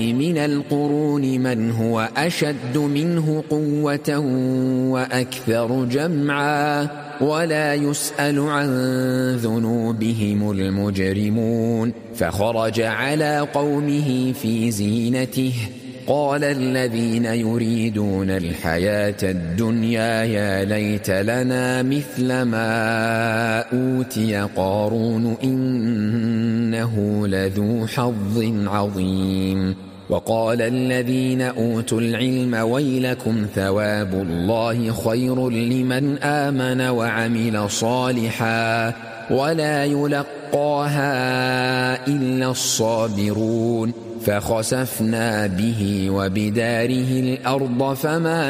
من القرون من هو أشد منه قوة وأكثر جمعا ولا يسأل عن ذنوبهم المجرمون فخرج على قومه في زينته قال الذين يريدون الحياة الدنيا يا ليت لنا مثل ما أوتي قارون إنه لذو حظ عظيم وقال الذين أوتوا العلم ويلكم ثواب الله خير لمن آمن وعمل صالحا ولا يلقاها إلا الصابرون فخسفنا به وبداره الأرض فما